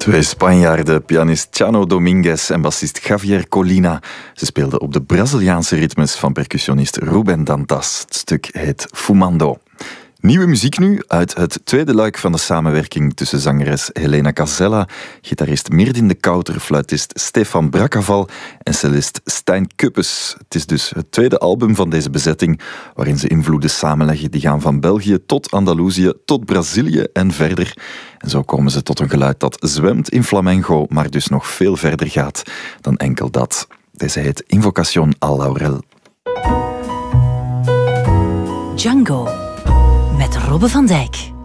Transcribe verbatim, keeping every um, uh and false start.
Twee Spanjaarden, pianist Chano Dominguez en bassist Javier Colina. Ze speelden op de Braziliaanse ritmes van percussionist Ruben Dantas. Het stuk heet Fumando. Nieuwe muziek nu uit het tweede luik van de samenwerking tussen zangeres Helena Casella, gitarist Mirdin de Kouter, fluitist Stefan Brakaval en cellist Stijn Kuppes. Het is dus het tweede album van deze bezetting, waarin ze invloeden samenleggen die gaan van België tot Andalusië, tot Brazilië en verder. En zo komen ze tot een geluid dat zwemt in flamenco, maar dus nog veel verder gaat dan enkel dat. Deze heet Invocación al Laurel. Django met Robbe van Dijk.